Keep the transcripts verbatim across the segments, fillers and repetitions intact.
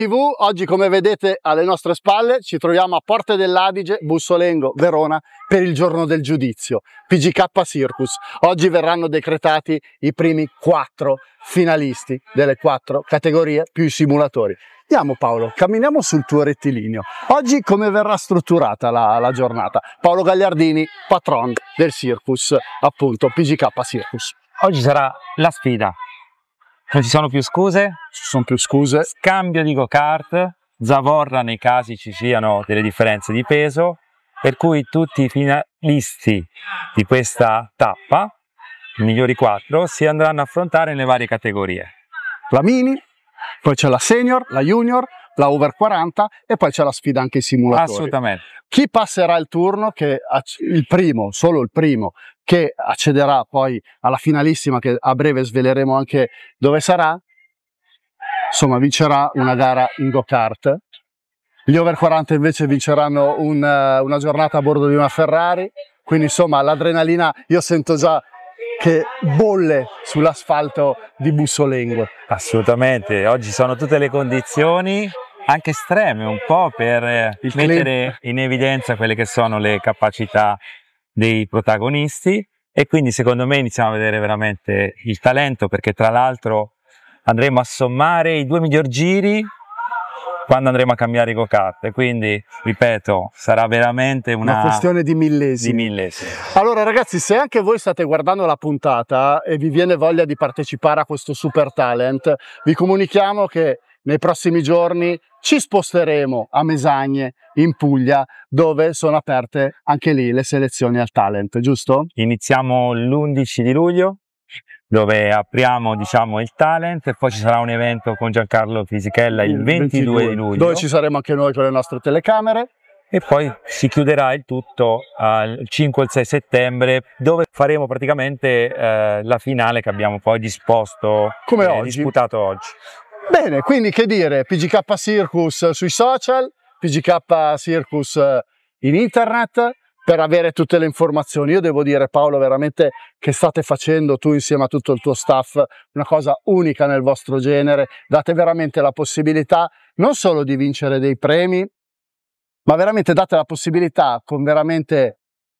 tivù. Oggi, come vedete alle nostre spalle, ci troviamo a Porte dell'Adige, Bussolengo, Verona, per il giorno del giudizio, P G K Circus. Oggi verranno decretati i primi quattro finalisti delle quattro categorie più i simulatori. Andiamo Paolo, camminiamo sul tuo rettilineo. Oggi come verrà strutturata la, la giornata? Paolo Gagliardini, patron del circus, appunto P G K Circus. Oggi sarà la sfida. Non ci sono più scuse, ci sono più scuse. Scambio di go-kart, zavorra nei casi ci siano delle differenze di peso, per cui tutti i finalisti di questa tappa, i migliori quattro, si andranno a affrontare nelle varie categorie. La mini, poi c'è la senior, la junior, la over quaranta e poi c'è la sfida anche ai simulatori. Assolutamente. Chi passerà il turno, che il primo, solo il primo, che accederà poi alla finalissima, che a breve sveleremo anche dove sarà, insomma vincerà una gara in go-kart. Gli over quaranta invece vinceranno un, una giornata a bordo di una Ferrari, quindi insomma l'adrenalina io sento già che bolle sull'asfalto di Bussolengo. Assolutamente, oggi sono tutte le condizioni anche estreme un po' per il mettere clip in evidenza quelle che sono le capacità dei protagonisti, e quindi secondo me iniziamo a vedere veramente il talento, perché tra l'altro andremo a sommare i due miglior giri quando andremo a cambiare i go-kart, e quindi ripeto sarà veramente una, una questione di millesimi. di millesimi. Allora ragazzi, se anche voi state guardando la puntata e vi viene voglia di partecipare a questo super talent, vi comunichiamo che nei prossimi giorni ci sposteremo a Mesagne in Puglia, dove sono aperte anche lì le selezioni al talent, giusto? Iniziamo l'undici di luglio, dove apriamo diciamo il talent, e poi ci sarà un evento con Giancarlo Fisichella il ventidue di luglio, dove ci saremo anche noi con le nostre telecamere, e poi si chiuderà il tutto al cinque e il sei settembre, dove faremo praticamente eh, la finale che abbiamo poi disposto, come eh, oggi. disputato oggi. Bene, quindi che dire, P G K Circus sui social, P G K Circus in internet, per avere tutte le informazioni. Io devo dire Paolo veramente che state facendo tu insieme a tutto il tuo staff una cosa unica nel vostro genere, date veramente la possibilità non solo di vincere dei premi, ma veramente date la possibilità con veramente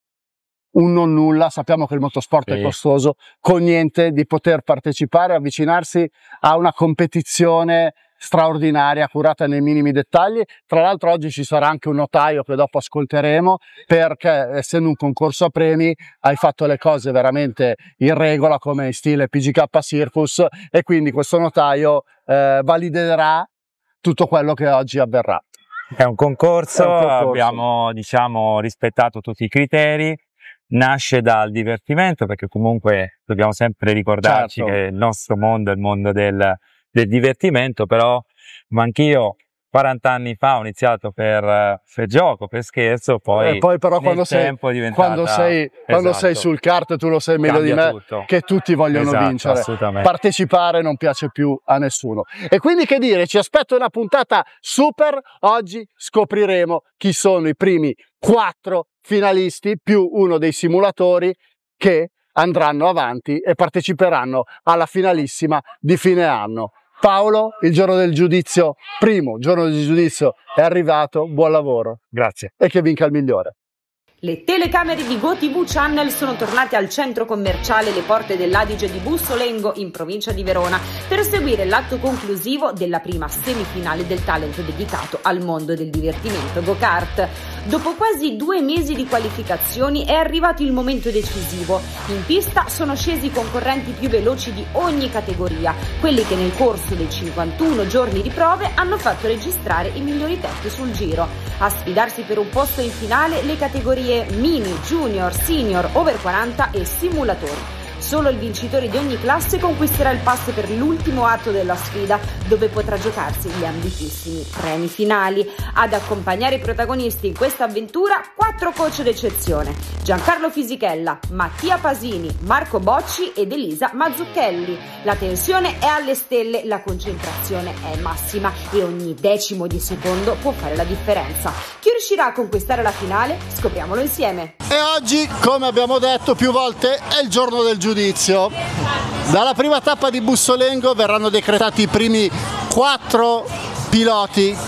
un non nulla, sappiamo che il motorsport sì. è costoso, con niente di poter partecipare, avvicinarsi a una competizione straordinaria, curata nei minimi dettagli. Tra l'altro oggi ci sarà anche un notaio che dopo ascolteremo, perché essendo un concorso a premi hai fatto le cose veramente in regola come in stile P G K Circus, e quindi questo notaio eh, validerà tutto quello che oggi avverrà. È un concorso, è un concorso. Abbiamo diciamo rispettato tutti i criteri. Nasce dal divertimento, perché comunque dobbiamo sempre ricordarci certo. che il nostro mondo è il mondo del, del divertimento, però ma anch'io quaranta anni fa ho iniziato per, per gioco, per scherzo, poi, eh, poi però quando sei, quando, sei, esatto. quando sei sul kart tu lo sai meglio Cambia di me tutto. Che tutti vogliono esatto, vincere, assolutamente. Partecipare non piace più a nessuno, e quindi che dire, ci aspetta una puntata super. Oggi scopriremo chi sono i primi quattro finalisti più uno dei simulatori che andranno avanti e parteciperanno alla finalissima di fine anno. Paolo, il giorno del giudizio, primo giorno del giudizio è arrivato, buon lavoro. Grazie. E che vinca il migliore. Le telecamere di GoTV Channel sono tornate al centro commerciale Le Porte dell'Adige di Bussolengo, in provincia di Verona, per seguire l'atto conclusivo della prima semifinale del talent dedicato al mondo del divertimento go-kart. Dopo quasi due mesi di qualificazioni è arrivato il momento decisivo. In pista sono scesi i concorrenti più veloci di ogni categoria, quelli che nel corso dei cinquantuno giorni di prove hanno fatto registrare i migliori tempi sul giro. A sfidarsi per un posto in finale le categorie mini, junior, senior, over quaranta e simulatori. Solo il vincitore di ogni classe conquisterà il pass per l'ultimo atto della sfida, dove potrà giocarsi gli ambitissimi premi finali. Ad accompagnare i protagonisti in questa avventura quattro coach d'eccezione: Giancarlo Fisichella, Mattia Pasini, Marco Bocci ed Elisa Mazzucchelli. La tensione è alle stelle, la concentrazione è massima e ogni decimo di secondo può fare la differenza. Chi riuscirà a conquistare la finale? Scopriamolo insieme. E oggi, come abbiamo detto più volte, è il giorno del giudizio. Dalla prima tappa di Bussolengo verranno decretati i primi quattro piloti